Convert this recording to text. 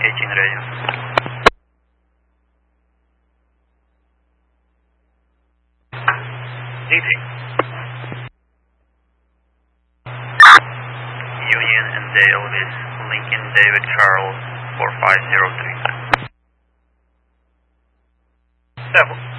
18 radio. DT. Union and Elvis, Lincoln David Charles 4503. 7.